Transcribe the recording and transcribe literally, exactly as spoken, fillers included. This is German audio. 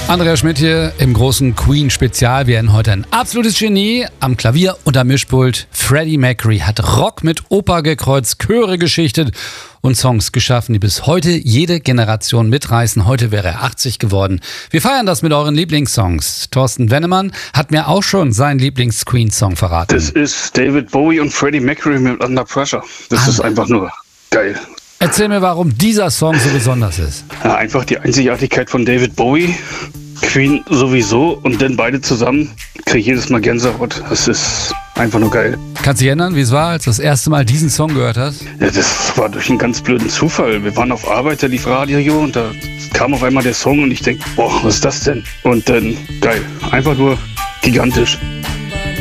Andreas Schmidt hier im großen Queen-Spezial. Wir haben heute ein absolutes Genie am Klavier und am Mischpult. Freddie Mercury hat Rock mit Oper gekreuzt, Chöre geschichtet und Songs geschaffen, die bis heute jede Generation mitreißen. Heute wäre er achtzig geworden. Wir feiern das mit euren Lieblingssongs. Thorsten Wennemann hat mir auch schon seinen Lieblings-Queen-Song verraten. Das ist David Bowie und Freddie Mercury mit Under Pressure. Das ah. ist einfach nur geil. Erzähl mir, warum dieser Song so besonders ist. Ja, einfach die Einzigartigkeit von David Bowie, Queen sowieso und dann beide zusammen. Kriege ich jedes Mal Gänsehaut. Das ist einfach nur geil. Kannst du dich erinnern, wie es war, als du das erste Mal diesen Song gehört hast? Ja, das war durch einen ganz blöden Zufall. Wir waren auf Arbeit, da lief Radio und da kam auf einmal der Song und ich denke, boah, was ist das denn? Und dann geil. Einfach nur gigantisch.